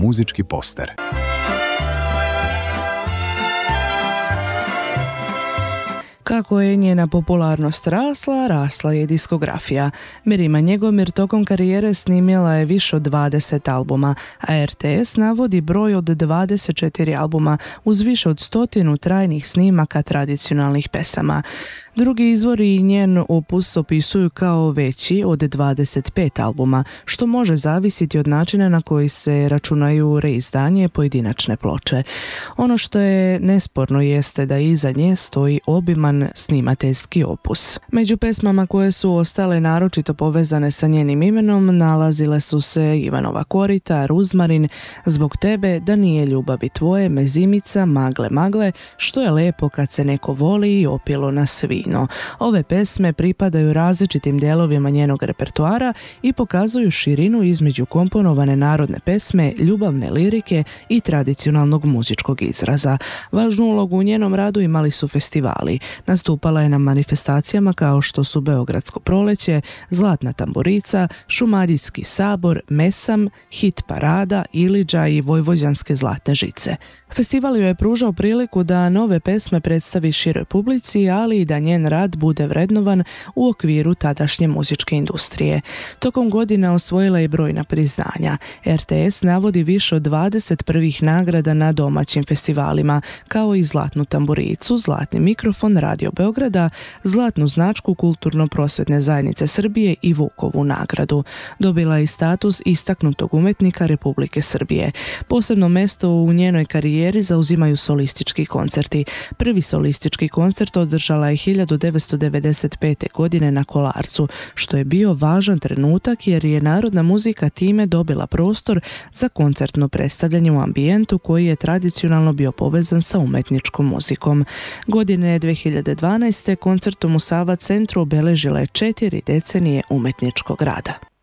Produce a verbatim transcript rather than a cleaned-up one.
muzički poster. Kako je njena popularnost rasla, rasla je diskografija. Mirima Njegomir tokom karijere snimila je više od dvadeset albuma, a er te es navodi broj od dvadeset četiri albuma uz više od stotinu trajnih snimaka tradicionalnih pesama. Drugi izvori i njen opus opisuju kao veći od dvadeset pet albuma, što može zavisiti od načina na koji se računaju reizdanje pojedinačne ploče. Ono što je nesporno jeste da iza nje stoji obiman snimateljski opus. Među pesmama koje su ostale naročito povezane sa njenim imenom nalazile su se Ivanova korita, Ruzmarin, Zbog tebe, Da nije ljubavi tvoje, Mezimica, Magle, magle, Što je lepo kad se neko voli i Opilo na svino. Ove pesme pripadaju različitim dijelovima njenog repertoara i pokazuju širinu između komponovane narodne pesme, ljubavne lirike i tradicionalnog muzičkog izraza. Važnu ulogu u njenom radu imali su festivali. Nastupala je na manifestacijama kao što su Beogradsko proleće, Zlatna tamburica, Šumadijski sabor, Mesam, Hit parada, Ilidža i Vojvođanske zlatne žice. Festival joj je pružao priliku da nove pesme predstavi široj publici, ali i da njen rad bude vrednovan u okviru tadašnje muzičke industrije. Tokom godina osvojila je brojna priznanja. er te es navodi više od dvadeset prvih nagrada na domaćim festivalima, kao i Zlatnu tamburicu, Zlatni mikrofon Radio Beograda, Zlatnu značku Kulturno-prosvetne zajednice Srbije i Vukovu nagradu. Dobila je i status istaknutog umetnika Republike Srbije. Posebno mesto u njenoj karijeri zauzimaju solistički koncerti. Prvi solistički koncert održala je hiljadu devetsto devedeset pete. godine na Kolarcu, što je bio važan trenutak jer je narodna muzika time dobila prostor za koncertno predstavljanje u ambijentu koji je tradicionalno bio povezan sa umetničkom muzikom. Godine dve hiljade dvanaeste. koncertom u Sava centru obeležila je četiri decenije umetničkog rada.